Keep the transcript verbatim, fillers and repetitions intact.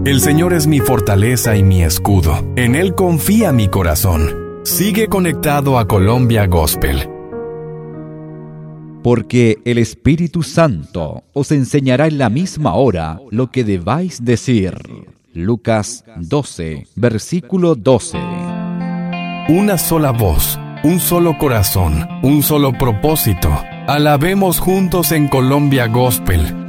El Señor es mi fortaleza y mi escudo. En Él confía mi corazón. Sigue conectado a Colombia Gospel. Porque el Espíritu Santo os enseñará en la misma hora lo que debáis decir. Lucas doce, versículo doce. Una sola voz, un solo corazón, un solo propósito. Alabemos juntos en Colombia Gospel.